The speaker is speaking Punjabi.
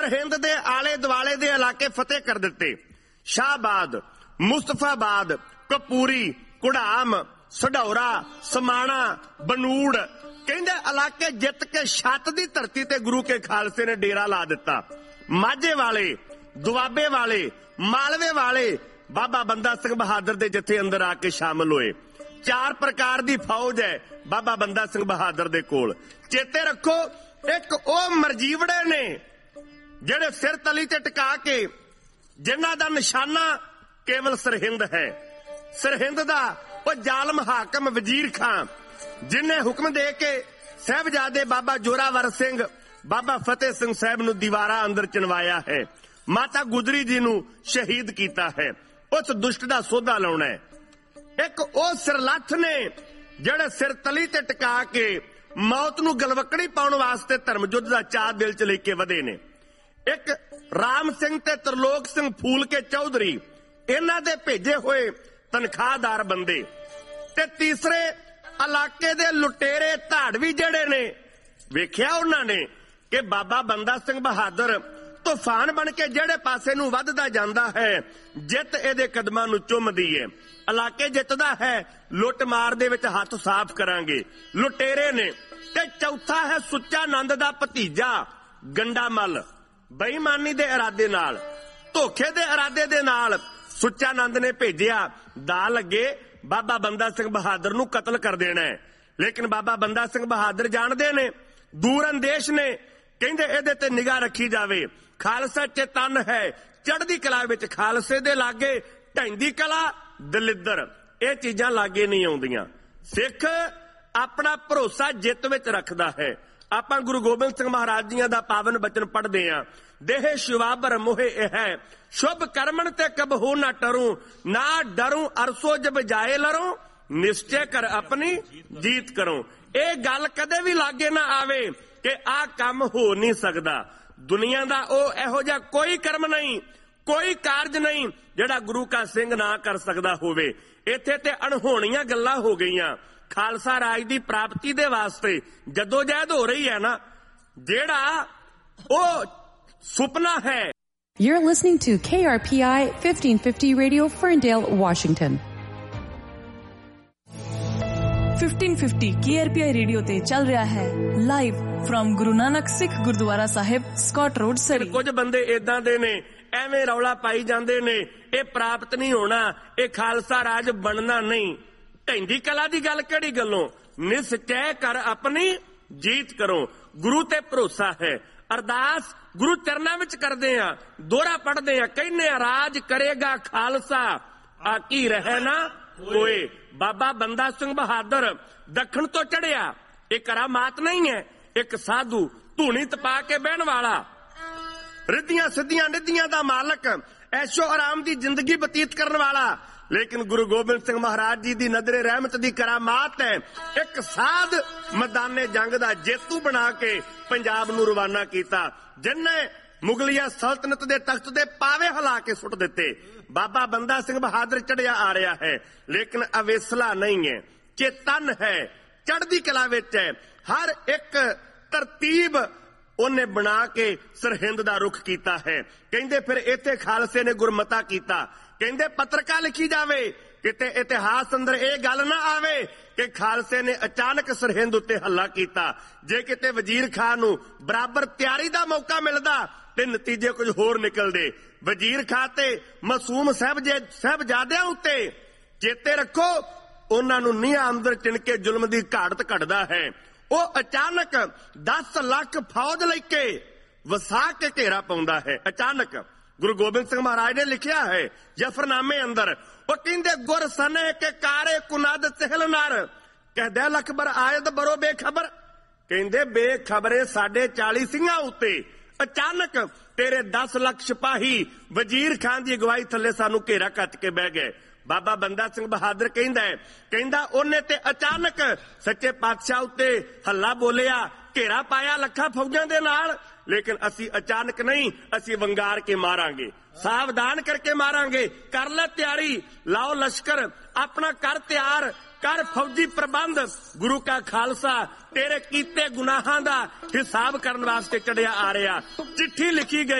हिंद दे आले दुआले दे इलाके फतेह कर दिते। शाहबाद, मुस्तफाबाद, कपूरी, कुड़ाम, सढौरा, समाणा, बनूड़ कहंदे इलाके जित के छत दी धरती ते गुरु के खालसे ने डेरा ला दिता। माझे वाले, दुआबे वाले, मालवे वाले बाबा बंदा सिंह बहादुर दे जथे अंदर आके शामिल होए। 4 प्रकार दी फौज है बाबा बंदा सिंह बहादुर दे कोल। चेते रखो, एक ओ मरजीवड़े ने ਜਿਹੜੇ ਸਿਰ ਤਲੀ ਤੇ ਟਿਕਾ ਕੇ ਜਿਨ੍ਹਾਂ ਦਾ ਨਿਸ਼ਾਨਾ ਕੇਵਲ ਸਰਹਿੰਦ ਹੈ। ਸਰਹਿੰਦ ਦਾ ਉਹ ਜ਼ਾਲਮ ਹਾਕਮ ਵਜ਼ੀਰ ਖਾਨ ਜਿਨੇ ਹੁਕਮ ਦੇ ਕੇ ਸਾਹਿਬਜ਼ਾਦੇ ਬਾਬਾ ਜੋਰਾਵਰ ਸਿੰਘ, ਬਾਬਾ ਫਤਿਹ ਸਿੰਘ ਸਾਹਿਬ ਨੂੰ ਦੀਵਾਰਾਂ ਅੰਦਰ ਚਿਣਵਾਇਆ ਹੈ। ਮਾਤਾ ਗੁਜਰੀ ਜੀ ਨੂੰ ਸ਼ਹੀਦ ਕੀਤਾ ਹੈ। ਉਸ ਦੁਸ਼ਟ ਦਾ ਸੋਧਾ ਲਾਉਣਾ ਹੈ। ਇੱਕ ਉਹ ਸਿਰਲੱਥ ਨੇ ਜਿਹੜੇ ਸਿਰ ਤਲੀ ਤੇ ਟਿਕਾ ਕੇ ਮੌਤ ਨੂੰ ਗਲਵਕੜੀ ਪਾਉਣ ਵਾਸਤੇ ਧਰਮ ਯੁੱਧ ਦਾ ਚਾਅ ਦਿਲ ਚ ਲੈ ਕੇ ਵਧੇ ਨੇ। ਇੱਕ ਰਾਮ ਸਿੰਘ ਤੇ ਤਰਲੋਕ ਸਿੰਘ ਫੂਲਕੇ ਚੌਧਰੀ ਇਹਨਾਂ ਦੇ ਭੇਜੇ ਹੋਏ ਤਨਖਾਹਦਾਰ ਬੰਦੇ। ਤੇ ਤੀਸਰੇ ਇਲਾਕੇ ਦੇ ਲੁਟੇਰੇ ਧਾੜਵੀ ਜਿਹੜੇ ਨੇ, ਵੇਖਿਆ ਉਹਨਾਂ ਨੇ ਕਿ ਬਾਬਾ ਬੰਦਾ ਸਿੰਘ ਬਹਾਦਰ ਤੂਫਾਨ ਬਣ ਕੇ ਜਿਹੜੇ ਪਾਸੇ ਨੂੰ ਵੱਧਦਾ ਜਾਂਦਾ ਹੈ, ਜਿੱਤ ਇਹਦੇ ਕਦਮਾਂ ਨੂੰ ਚੁੰਮਦੀ ਹੈ। ਇਲਾਕੇ ਜਿੱਤਦਾ ਹੈ, ਲੁੱਟ ਮਾਰ ਦੇ ਵਿੱਚ ਹੱਥ ਸਾਫ਼ ਕਰਾਂਗੇ, ਲੁਟੇਰੇ ਨੇ। ਤੇ ਚੌਥਾ ਹੈ ਸੁੱਚਾ ਨੰਦ ਦਾ ਭਤੀਜਾ ਗੰਡਾ ਮੱਲ। ਬੇਈਮਾਨੀ ਦੇ ਇਰਾਦੇ ਨਾਲ, ਧੋਖੇ ਦੇ ਇਰਾਦੇ ਦੇ ਨਾਲ ਸੁੱਚਾ ਨੰਦ ਨੇ ਭੇਜਿਆ, ਦਾ ਲੱਗੇ ਬਾਬਾ ਬੰਦਾ ਸਿੰਘ ਬਹਾਦਰ ਨੂੰ ਕਤਲ ਕਰ ਦੇਣਾ ਹੈ। ਲੇਕਿਨ ਬਾਬਾ ਬੰਦਾ ਸਿੰਘ ਬਹਾਦਰ ਜਾਣਦੇ ਨੇ, ਦੂਰ ਅੰਦੇਸ਼ ਨੇ, ਕਹਿੰਦੇ ਇਹਦੇ ਤੇ ਨਿਗਾਹ ਰੱਖੀ ਜਾਵੇ। ਖਾਲਸਾ ਚੇਤਨ ਹੈ, ਚੜ੍ਹਦੀ ਕਲਾ ਵਿੱਚ। ਖਾਲਸੇ ਦੇ ਲਾਗੇ ਢੈਂਦੀ ਕਲਾ, ਦਲਿੱਦਰ, ਇਹ ਚੀਜ਼ਾਂ ਲਾਗੇ ਨਹੀਂ ਆਉਂਦੀਆਂ। ਸਿੱਖ ਆਪਣਾ ਭਰੋਸਾ ਜਿੱਤ ਵਿੱਚ ਰੱਖਦਾ ਹੈ। ਆਪਾਂ ਗੁਰੂ ਗੋਬਿੰਦ ਸਿੰਘ ਮਹਾਰਾਜ ਜੀਆਂ ਦਾ ਪਾਵਨ ਬਚਨ ਪੜ੍ਹਦੇ ਆਂ, ਦੇਹ ਸ਼ਿਵਾਬਰ ਮੋਹਿ ਇਹ ਹੈ, ਸ਼ੁਭ ਕਰਮਨ ਤੇ ਕਬਹੂ ਨਾ ਟਰੂ, ਨਾ ਡਰੂ ਅਰਸੋ ਜਬ ਜਾਏ ਲਰੂ, ਨਿਸ਼ਚੈ ਕਰ ਆਪਣੀ ਜੀਤ ਕਰੋ। ਇਹ ਗੱਲ ਕਦੇ ਵੀ ਲਾਗੇ ਨਾ ਆਵੇ ਕਿ ਆਹ ਕੰਮ ਹੋ ਨਹੀਂ ਸਕਦਾ। ਦੁਨੀਆ ਦਾ ਉਹ ਇਹੋ ਜਿਹਾ ਕੋਈ ਕਰਮ ਨਹੀਂ, ਕੋਈ ਕਾਰਜ ਨਹੀਂ ਜਿਹੜਾ ਗੁਰੂ ਕਾ ਸਿੰਘ ਨਾ ਕਰ ਸਕਦਾ ਹੋਵੇ। ਇੱਥੇ ਤੇ ਅਣਹੋਣੀਆਂ ਗੱਲਾਂ ਹੋ ਗਈਆਂ। ਖਾਲਸਾ ਰਾਜ ਦੀ ਪ੍ਰਾਪਤੀ ਦੇ ਵਾਸਤੇ ਜਦੋਜਹਿਦ ਹੋ ਰਹੀ ਹੈ ਨਾ, ਜਿਹੜਾ ਉਹ ਸੁਪਨਾ ਹੈ। You're listening to KRPI 1550 Radio, Ferndale, Washington. 1550 KRPI radio ਤੇ ਚੱਲ ਰਿਹਾ ਹੈ ਲਾਈਵ ਫਰਮ ਗੁਰੂ ਨਾਨਕ ਸਿੱਖ ਗੁਰਦੁਆਰਾ ਸਾਹਿਬ, ਸਕਾਟ ਰੋਡ, ਸਰੀ। ਕੁਝ ਬੰਦੇ ਏਦਾਂ ਦੇ ਨੇ, ਐਵੇਂ ਰੌਲਾ ਪਾਈ ਜਾਂਦੇ ਨੇ, ਇਹ ਪ੍ਰਾਪਤ ਨਹੀਂ ਹੋਣਾ, ਇਹ ਖਾਲਸਾ ਰਾਜ ਬਣਨਾ ਨਹੀਂ। ਢੈਂਦੀ ਕਲਾ ਦੀ ਗੱਲ ਕਿਹੜੀ ਗੱਲੋਂ? ਨਿਸ਼ਚੈ ਕਰ ਆਪਣੀ ਜੀਤ ਕਰੋ। ਗੁਰੂ ਤੇ ਭਰੋਸਾ ਹੈ। ਅਰਦਾਸ ਗੁਰੂ ਚਰਨਾਂ ਵਿੱਚ ਕਰਦੇ ਆ, ਦੋਹਰਾ ਪੜ੍ਹਦੇ ਆ, ਕਹਿੰਦੇ ਆ ਰਾਜ ਕਰੇਗਾ ਖਾਲਸਾ, ਆਕੀ ਰਹਿ ਨਾ ਕੋਏ। ਬਾਬਾ ਬੰਦਾ ਸਿੰਘ ਬਹਾਦਰ ਦੱਖਣ ਤੋਂ ਚੜਿਆ। ਇਹ ਕਰਾਮਾਤ ਨਹੀਂ ਹੈ। ਇੱਕ ਸਾਧੂ ਧੂਣੀ ਤਪਾ ਕੇ ਬਹਿਣ ਵਾਲਾ, ਰਿੱਧੀਆਂ ਸਿੱਧੀਆਂ ਨਿੱਧੀਆਂ ਦਾ ਮਾਲਕ, ਐਸ਼ੋ ਆਰਾਮ ਦੀ ਜ਼ਿੰਦਗੀ ਬਤੀਤ ਕਰਨ ਵਾਲਾ। ਲੇਕਿਨ ਗੁਰੂ ਗੋਬਿੰਦ ਸਿੰਘ ਮਹਾਰਾਜ ਜੀ ਦੀ ਨਜ਼ਰੇ ਰਹਿਮਤ ਦੀ ਕਰਾਮਾਤ ਹੈ। ਇੱਕ ਸਾਧ ਮੈਦਾਨੇ ਜੰਗ ਦਾ ਜੇਤੂ ਬਣਾ ਕੇ ਪੰਜਾਬ ਨੂੰ ਰਵਾਨਾ ਕੀਤਾ, ਜਿਨ੍ਹਾਂ ਮੁਗਲਿਆ ਸਲਤਨਤ ਦੇ ਤਖਤ ਦੇ ਪਾਵੇ ਹਿਲਾ ਕੇ ਸੁੱਟ ਦਿੱਤੇ। ਬਾਬਾ ਬੰਦਾ ਸਿੰਘ ਬਹਾਦਰ ਚੜਿਆ ਆ ਰਿਹਾ ਹੈ, ਲੇਕਿਨ ਅਵੇਸਲਾ ਨਹੀਂ ਹੈ, ਚੇਤਨ ਹੈ, ਚੜ੍ਹਦੀ ਕਲਾ ਵਿੱਚ ਹੈ। ਹਰ ਇੱਕ ਤਰਤੀਬ ਉਹਨੇ ਬਣਾ ਕੇ ਸਰਹਿੰਦ ਦਾ ਰੁਖ ਕੀਤਾ ਹੈ। ਕਹਿੰਦੇ ਫਿਰ ਇੱਥੇ ਖਾਲਸੇ ਨੇ ਗੁਰਮਤਾ ਕੀਤਾ। ਕਹਿੰਦੇ ਪੱਤਰਕਾ ਲਿਖੀ ਜਾਵੇ, ਕਿਤੇ ਇਤਿਹਾਸ ਅੰਦਰ ਇਹ ਗੱਲ ਨਾ ਆਵੇ ਕਿ ਖਾਲਸੇ ਨੇ ਅਚਾਨਕ ਸਰਹਿੰਦ ਉੱਤੇ ਹੱਲਾ ਕੀਤਾ। ਜੇ ਕਿਤੇ ਵਜ਼ੀਰ ਖਾਨ ਨੂੰ ਬਰਾਬਰ ਤਿਆਰੀ ਦਾ ਮੌਕਾ ਮਿਲਦਾ ਤੇ ਨਤੀਜੇ ਕੁਝ ਹੋਰ ਨਿਕਲਦੇ। ਵਜ਼ੀਰ ਖਾਨ ਤੇ ਮਾਸੂਮ ਸਾਹਿਬਜ਼ਾਦਿਆਂ ਉੱਤੇ ਚੇਤੇ ਰੱਖੋ, ਉਹਨਾਂ ਨੂੰ ਨੀਹਾਂ ਅੰਦਰ ਚਿਣ ਕੇ ਜ਼ੁਲਮ ਦੀ ਘਾੜਤ ਘੜਦਾ ਹੈ। ਉਹ ਅਚਾਨਕ 10 ਲੱਖ ਫੌਜ ਲੈ ਕੇ ਵਸਾ ਕੇ ਘੇਰਾ ਪਾਉਂਦਾ ਹੈ। ਅਚਾਨਕ ਗੁਰੂ ਗੋਬਿੰਦ ਸਿੰਘ ਮਹਾਰਾਜ ਨੇ ਲਿਖਿਆ ਹੈ ਜਫਰਨਾਮੇ ਅੰਦਰ, ਉਹ ਕਹਿੰਦੇ ਗੁਰ ਸਨੇ ਕੇ ਕਾਰੇ ਕੁਨਦ ਸਿਹਲ ਨਰ, ਕਹਿਦੇ ਲਖਬਰ ਆਇਦ ਬਰੋ ਬੇਖਬਰ। ਕਹਿੰਦੇ ਬੇਖਬਰੇ ਸਾਡੇ 40 ਸਿੰਘਾਂ ਉੱਤੇ ਅਚਾਨਕ ਤੇਰੇ 10 ਲੱਖ ਸਿਪਾਹੀ ਵਜ਼ੀਰ ਖਾਨ ਦੀ ਅਗਵਾਈ ਥੱਲੇ ਸਾਨੂੰ ਘੇਰਾ ਕੱਟ ਕੇ ਬਹਿ ਗਏ। ਬਾਬਾ ਬੰਦਾ ਸਿੰਘ ਬਹਾਦਰ ਕਹਿੰਦਾ ਉਹਨੇ ਤੇ ਅਚਾਨਕ ਸੱਚੇ ਪਾਤਸ਼ਾਹ ਉੱਤੇ ਹੱਲਾ ਬੋਲਿਆ, ਘੇਰਾ ਪਾਇਆ ਲੱਖਾਂ ਫੌਜਾਂ ਦੇ ਨਾਲ, ਲੇਕਿਨ ਅਸੀਂ ਅਚਾਨਕ ਨਹੀਂ, ਅਸੀਂ ਵੰਗਾਰ ਕੇ ਮਾਰਾਂਗੇ, ਸਾਵਧਾਨ ਕਰਕੇ ਮਾਰਾਂਗੇ। ਕਰ ਲੈ ਤਿਆਰੀ, ਲਾਓ ਲਸ਼ਕਰ, ਆਪਣਾ ਕਰ ਤਿਆਰ, ਕਰ ਫੌਜੀ ਪ੍ਰਬੰਧ, ਗੁਰੂ ਕਾ ਖਾਲਸਾ ਤੇਰੇ ਕੀਤੇ ਗੁਨਾਹਾਂ ਦਾ ਹਿਸਾਬ ਕਰਨ ਵਾਸਤੇ ਚੜਿਆ ਆ ਰਿਹਾ। ਚਿੱਠੀ ਲਿਖੀ ਗਈ